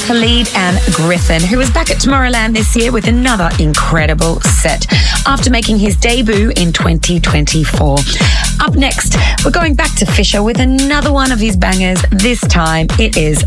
Khalid and Griffin, who was back at Tomorrowland this year with another incredible set after making his debut in 2024. Up next, we're going back to Fisher with another one of his bangers. This time it is